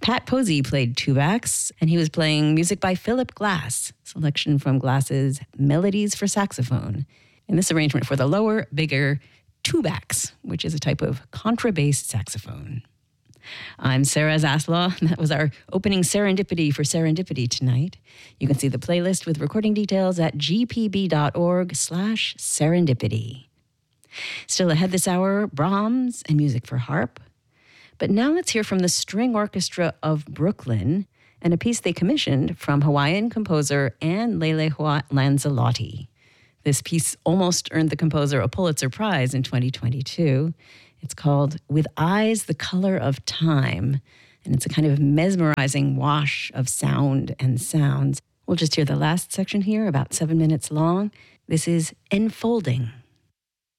Pat Posey played tubax, and he was playing music by Philip Glass, selection from Glass's Melodies for Saxophone. In this arrangement for the lower, bigger tubax, which is a type of contrabass saxophone. I'm Sarah Zaslaw. That was our opening serendipity for Serendipity tonight. You can see the playlist with recording details at gpb.org/serendipity. Still ahead this hour, Brahms and music for harp. But now let's hear from the String Orchestra of Brooklyn and a piece they commissioned from Hawaiian composer Anne Lelehoa Lanzalotti. This piece almost earned the composer a Pulitzer Prize in 2022. It's called With Eyes the Color of Time, and it's a kind of mesmerizing wash of sound and sounds. We'll just hear the last section here, about 7 minutes long. This is Enfolding.